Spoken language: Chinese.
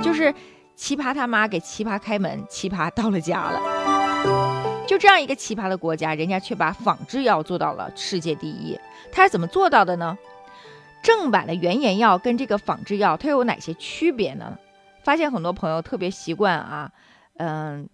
就是奇葩他妈给奇葩开门，奇葩到了家了。就这样一个奇葩的国家，人家却把仿制药做到了世界第一。他是怎么做到的呢？正版的原研药跟这个仿制药它有哪些区别呢？发现很多朋友特别习惯